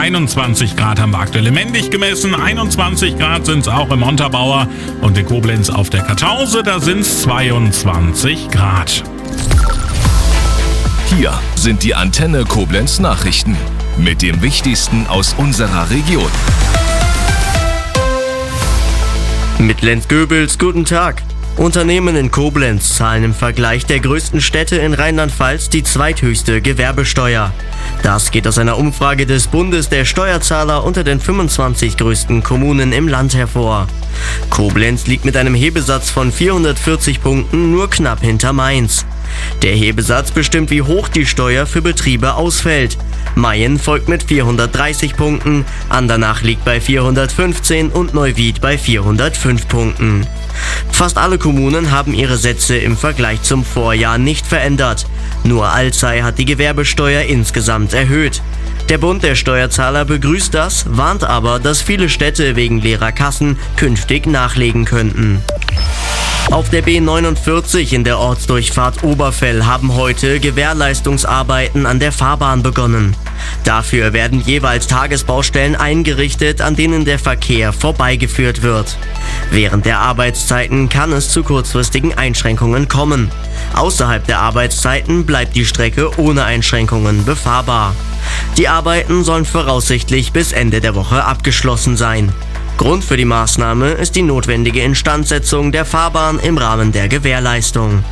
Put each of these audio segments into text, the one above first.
21 Grad haben wir aktuell in Mendig gemessen, 21 Grad sind es auch im Montabaur und in Koblenz auf der Kartause, da sind es 22 Grad. Hier sind die Antenne Koblenz Nachrichten mit dem Wichtigsten aus unserer Region. Mit Lenz Goebels, guten Tag. Unternehmen in Koblenz zahlen im Vergleich der größten Städte in Rheinland-Pfalz die zweithöchste Gewerbesteuer. Das geht aus einer Umfrage des Bundes der Steuerzahler unter den 25 größten Kommunen im Land hervor. Koblenz liegt mit einem Hebesatz von 440 Punkten nur knapp hinter Mainz. Der Hebesatz bestimmt, wie hoch die Steuer für Betriebe ausfällt. Mayen folgt mit 430 Punkten, Andernach liegt bei 415 und Neuwied bei 405 Punkten. Fast alle Kommunen haben ihre Sätze im Vergleich zum Vorjahr nicht verändert. Nur Alzey hat die Gewerbesteuer insgesamt erhöht. Der Bund der Steuerzahler begrüßt das, warnt aber, dass viele Städte wegen leerer Kassen künftig nachlegen könnten. Auf der B49 in der Ortsdurchfahrt Oberfell haben heute Gewährleistungsarbeiten an der Fahrbahn begonnen. Dafür werden jeweils Tagesbaustellen eingerichtet, an denen der Verkehr vorbeigeführt wird. Während der Arbeitszeiten kann es zu kurzfristigen Einschränkungen kommen. Außerhalb der Arbeitszeiten bleibt die Strecke ohne Einschränkungen befahrbar. Die Arbeiten sollen voraussichtlich bis Ende der Woche abgeschlossen sein. Grund für die Maßnahme ist die notwendige Instandsetzung der Fahrbahn im Rahmen der Gewährleistung.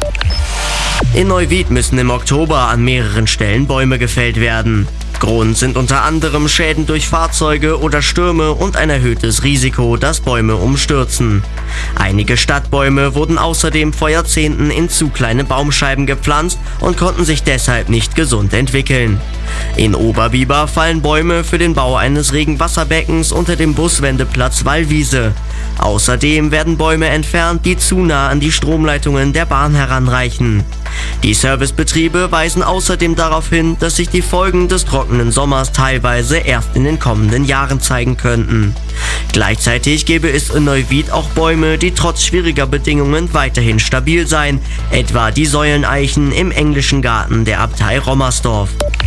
In Neuwied müssen im Oktober an mehreren Stellen Bäume gefällt werden. Grund sind unter anderem Schäden durch Fahrzeuge oder Stürme und ein erhöhtes Risiko, dass Bäume umstürzen. Einige Stadtbäume wurden außerdem vor Jahrzehnten in zu kleine Baumscheiben gepflanzt und konnten sich deshalb nicht gesund entwickeln. In Oberbiber fallen Bäume für den Bau eines Regenwasserbeckens unter dem Buswendeplatz Wallwiese. Außerdem werden Bäume entfernt, die zu nah an die Stromleitungen der Bahn heranreichen. Die Servicebetriebe weisen außerdem darauf hin, dass sich die Folgen des trockenen Sommers teilweise erst in den kommenden Jahren zeigen könnten. Gleichzeitig gäbe es in Neuwied auch Bäume, die trotz schwieriger Bedingungen weiterhin stabil seien, etwa die Säuleneichen im englischen Garten der Abtei Rommersdorf.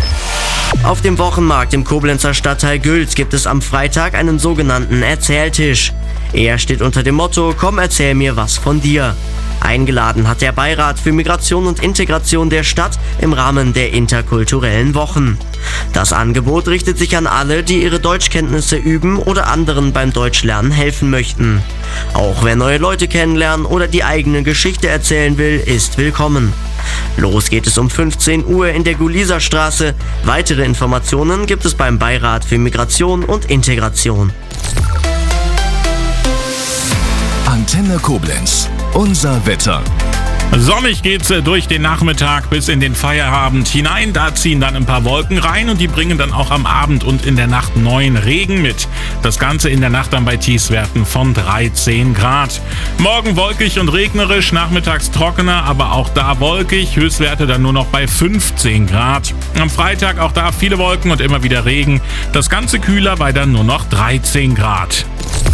Auf dem Wochenmarkt im Koblenzer Stadtteil Gülz gibt es am Freitag einen sogenannten Erzähltisch. Er steht unter dem Motto: Komm, erzähl mir was von dir. Eingeladen hat der Beirat für Migration und Integration der Stadt im Rahmen der interkulturellen Wochen. Das Angebot richtet sich an alle, die ihre Deutschkenntnisse üben oder anderen beim Deutschlernen helfen möchten. Auch wer neue Leute kennenlernen oder die eigene Geschichte erzählen will, ist willkommen. Los geht es um 15 Uhr in der Guliserstraße. Weitere Informationen gibt es beim Beirat für Migration und Integration. Antenne Koblenz. Unser Wetter. Sonnig geht's durch den Nachmittag bis in den Feierabend hinein. Da ziehen dann ein paar Wolken rein und die bringen dann auch am Abend und in der Nacht neuen Regen mit. Das Ganze in der Nacht dann bei Tiefstwerten von 13 Grad. Morgen wolkig und regnerisch, nachmittags trockener, aber auch da wolkig. Höchstwerte dann nur noch bei 15 Grad. Am Freitag auch da viele Wolken und immer wieder Regen. Das Ganze kühler bei dann nur noch 13 Grad.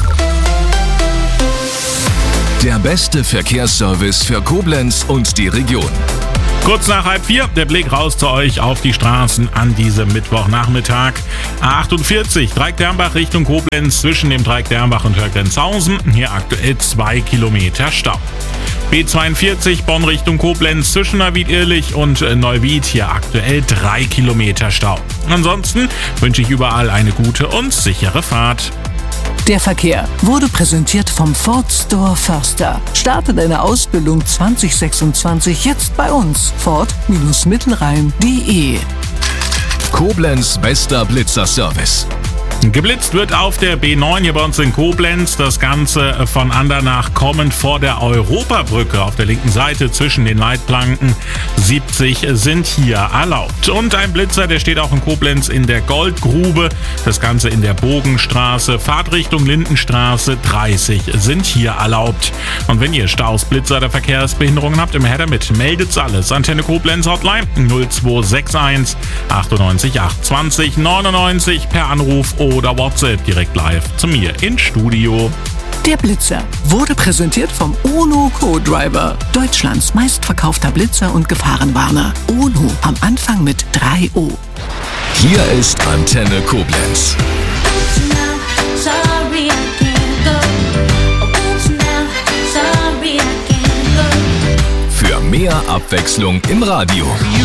Der beste Verkehrsservice für Koblenz und die Region. Kurz nach 3:30, der Blick raus zu euch auf die Straßen an diesem Mittwochnachmittag. A48, Dreieck-Dernbach Richtung Koblenz zwischen dem Dreieck-Dernbach und Hörgrenzhausen. Hier aktuell 2 Kilometer Stau. B42 Bonn Richtung Koblenz zwischen Neuwied-Irlich und Neuwied. Hier aktuell 3 Kilometer Stau. Ansonsten wünsche ich überall eine gute und sichere Fahrt. Der Verkehr wurde präsentiert vom Ford Store Förster. Starte deine Ausbildung 2026 jetzt bei uns. Ford-Mittelrhein.de. Koblenz bester Blitzer-Service. Geblitzt wird auf der B9 hier bei uns in Koblenz. Das Ganze von Andernach kommend vor der Europabrücke auf der linken Seite zwischen den Leitplanken. 70 sind hier erlaubt. Und ein Blitzer, der steht auch in Koblenz in der Goldgrube. Das Ganze in der Bogenstraße. Fahrtrichtung Lindenstraße. 30 sind hier erlaubt. Und wenn ihr Staus, Blitzer oder Verkehrsbehinderungen habt, immer her damit. Meldet's alles. Antenne Koblenz Hotline 0261 98 820 99 per Anruf oder WhatsApp direkt live zu mir ins Studio. Der Blitzer wurde präsentiert vom Ono Co-Driver, Deutschlands meistverkaufter Blitzer und Gefahrenwarner. Ono am Anfang mit 3 O. Hier ist Antenne Koblenz. Für mehr Abwechslung im Radio.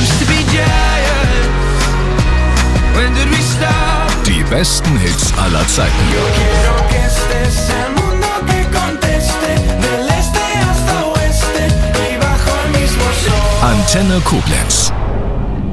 Die besten Hits aller Zeiten. Antenne Koblenz.